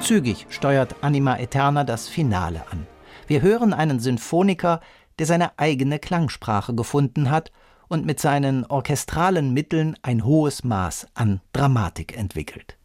Zügig steuert Anima Aeterna das Finale an. Wir hören einen Sinfoniker, der seine eigene Klangsprache gefunden hat und mit seinen orchestralen Mitteln ein hohes Maß an Dramatik entwickelt.